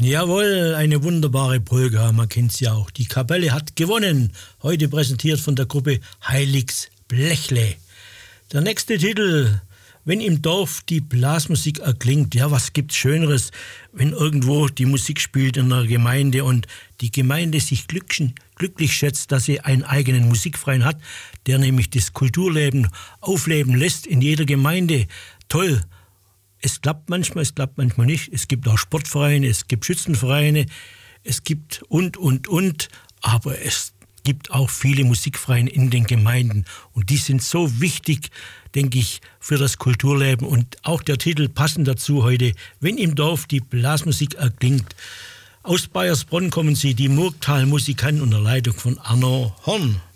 Jawohl, eine wunderbare Polka, man kennt sie auch. Die Kapelle hat gewonnen, heute präsentiert von der Gruppe Heiligs Blechle. Der nächste Titel, wenn im Dorf die Blasmusik erklingt, ja, was gibt's Schöneres, wenn irgendwo die Musik spielt in einer Gemeinde und die Gemeinde sich glücklich schätzt, dass sie einen eigenen Musikverein hat, der nämlich das Kulturleben aufleben lässt in jeder Gemeinde. Toll. Es klappt manchmal nicht. Es gibt auch Sportvereine, es gibt Schützenvereine, es gibt und. Aber es gibt auch viele Musikvereine in den Gemeinden. Und die sind so wichtig, denke ich, für das Kulturleben. Und auch der Titel passend dazu heute, wenn im Dorf die Blasmusik erklingt. Aus Baiersbronn kommen sie, die Murgtal-Musikanten unter Leitung von Arno Horn.